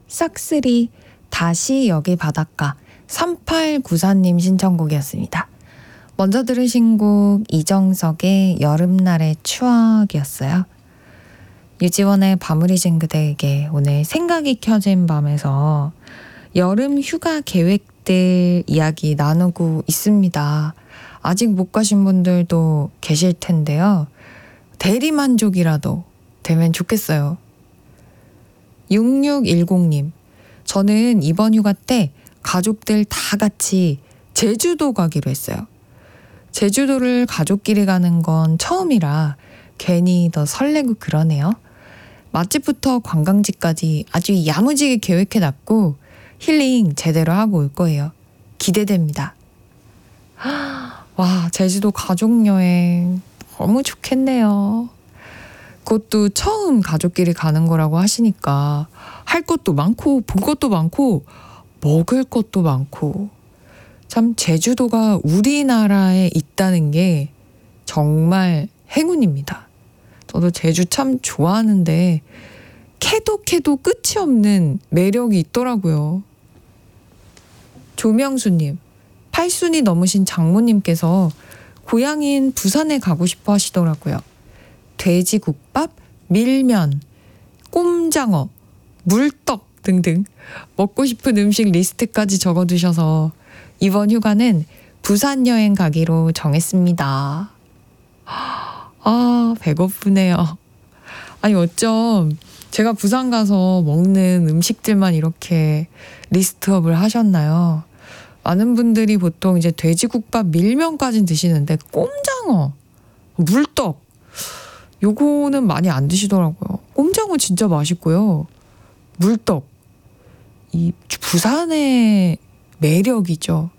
싹쓸이 다시 여기 바닷가 3894님 신청곡이었습니다. 먼저 들으신 곡 이정석의 여름날의 추억이었어요. 유지원의 밤을 잊은 그대에게 오늘 생각이 켜진 밤에서 여름 휴가 계획들 이야기 나누고 있습니다. 아직 못 가신 분들도 계실 텐데요. 대리만족이라도 되면 좋겠어요. 6610님, 저는 이번 휴가 때 가족들 다 같이 제주도 가기로 했어요. 제주도를 가족끼리 가는 건 처음이라 괜히 더 설레고 그러네요. 맛집부터 관광지까지 아주 야무지게 계획해놨고 힐링 제대로 하고 올 거예요. 기대됩니다. 와, 제주도 가족여행 너무 좋겠네요. 그것도 처음 가족끼리 가는 거라고 하시니까 할 것도 많고 볼 것도 많고 먹을 것도 많고 참 제주도가 우리나라에 있다는 게 정말 행운입니다. 저도 제주 참 좋아하는데 캐도 끝이 없는 매력이 있더라고요. 조명수님, 8순이 넘으신 장모님께서 고향인 부산에 가고 싶어 하시더라고요. 돼지국밥, 밀면, 꼼장어, 물떡 등등 먹고 싶은 음식 리스트까지 적어두셔서 이번 휴가는 부산 여행 가기로 정했습니다. 아, 배고프네요. 아니 어쩜 제가 부산 가서 먹는 음식들만 이렇게 리스트업을 하셨나요? 많은 분들이 보통 이제 돼지국밥, 밀면까지는 드시는데 꼼장어, 물떡 요거는 많이 안 드시더라고요. 꼼장어 진짜 맛있고요. 물떡, 이 부산의 매력이죠.